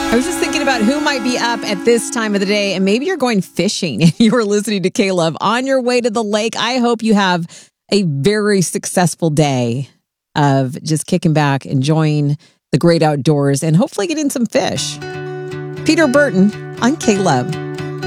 I was just thinking about who might be up at this time of the day, and maybe you're going fishing and you are listening to K-Love on your way to the lake. I hope you have a very successful day of just kicking back, enjoying the great outdoors, and hopefully getting some fish. Peter Burton on K-Love.